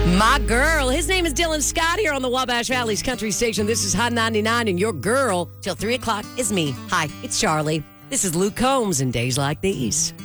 My girl. His name is Dylan Scott here on the Wabash Valley's Country Station. This is Hot 99, and your girl till 3 o'clock is me. Hi, it's Charlie. This is Luke Combs in Days Like These.